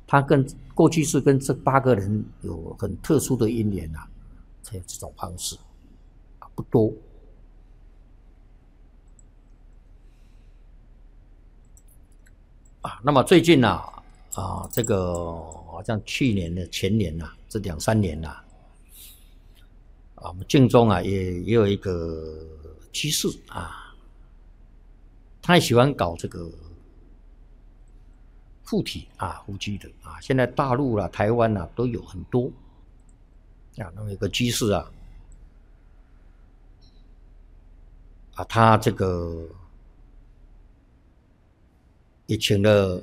他过去是跟这8个人有很特殊的因缘啊，才有这种方式，不多。那么最近这个好像去年的前年这2、3年我们净宗也有一个居士他也喜欢搞这个附体附居的现在大陆台湾都有很多那么有个居士他这个也请了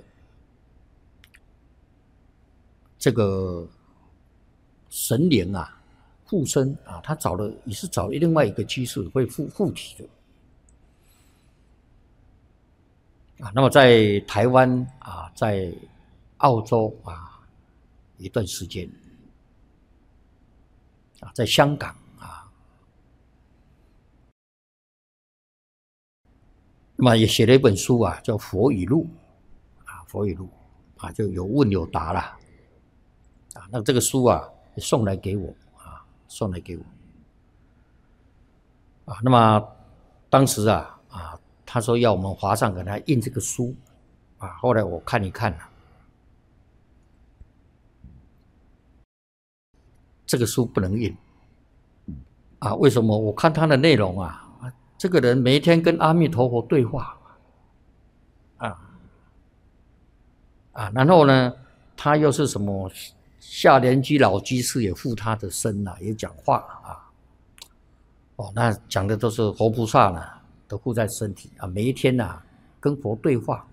这个神灵附身他也是找另外一个居士会附体的那么在台湾在澳洲一段时间在香港那么也写了一本书叫《佛语录》佛语录就有问有答啦那这个书也送来给我那么当时他说要我们华上给他印这个书后来我看一看这个书不能印为什么？我看他的内容这个人每一天跟阿弥陀佛对话然后呢，他又是什么下莲居老居士也附他的身也讲话那讲的都是活菩萨都附在身体每一天跟佛对话。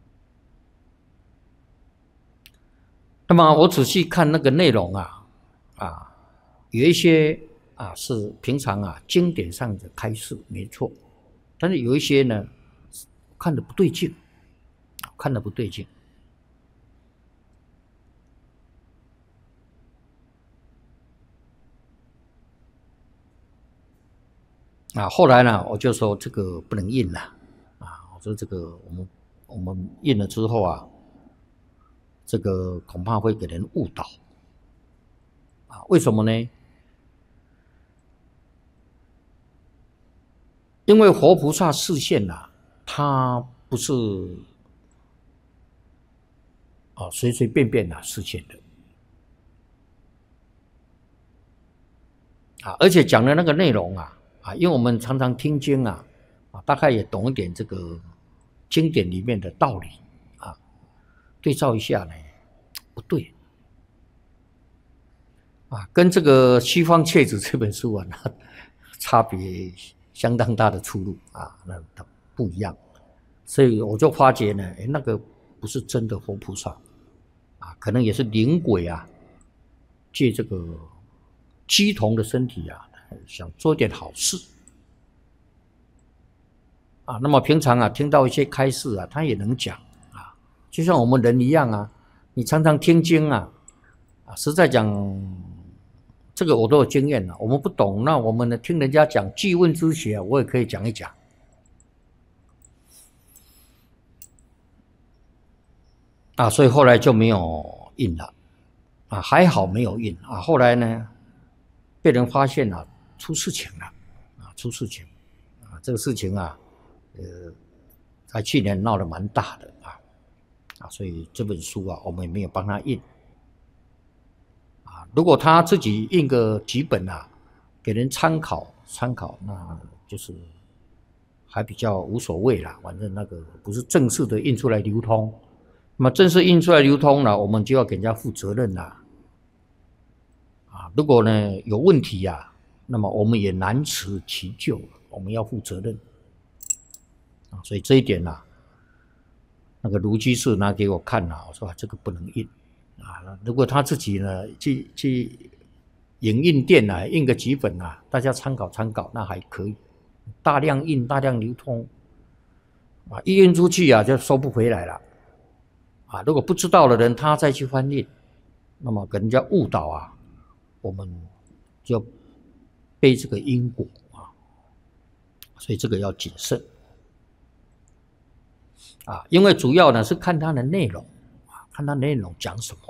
那么我仔细看那个内容有一些是平常经典上的开示没错，但是有一些呢看得不对劲，后来呢我就说这个不能印了我说这个我们印了之后这个恐怕会给人误导为什么呢？因为活菩萨示现他不是随随便便示现的而且讲的那个内容因为我们常常听经大概也懂一点这个经典里面的道理对照一下呢不对跟这个《西方切子》这本书差别相当大的出入那不一样，所以我就发觉呢那个不是真的活菩萨可能也是灵鬼借这个乩童的身体想做点好事那么平常听到一些开示他也能讲就像我们人一样你常常听经实在讲这个我都有经验我们不懂，那我们呢听人家讲记问之学我也可以讲一讲所以后来就没有印了还好没有印后来呢被人发现出事情了这个事情在去年闹得蛮大的所以这本书我们也没有帮他印如果他自己印个几本给人参考，那就是还比较无所谓啦，反正那个不是正式的印出来流通，那么正式印出来流通我们就要给人家负责任如果呢有问题那么我们也难辞其咎，我们要负责任所以这一点那个卢居士拿给我看我说这个不能印如果他自己呢去影印店印个几本大家参考那还可以，大量印大量流通一印出去就收不回来了如果不知道的人他再去翻印，那么给人家误导我们就背这个因果所以这个要谨慎因为主要呢是看它的内容看它内容讲什么。